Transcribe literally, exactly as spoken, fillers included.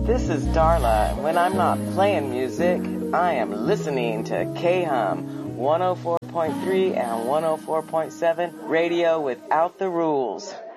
This is Darla, and when I'm not playing music, I am listening to K-Hum one oh four point three and one oh four point seven Radio Without the Rules.